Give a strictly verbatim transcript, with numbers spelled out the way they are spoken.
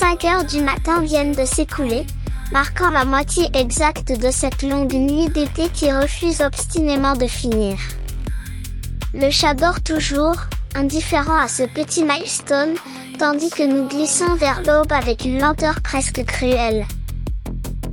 cinq heures du matin viennent de s'écouler, marquant la moitié exacte de cette longue nuit d'été qui refuse obstinément de finir. Le chat dort toujours, indifférent à ce petit milestone, tandis que nous glissons vers l'aube avec une lenteur presque cruelle.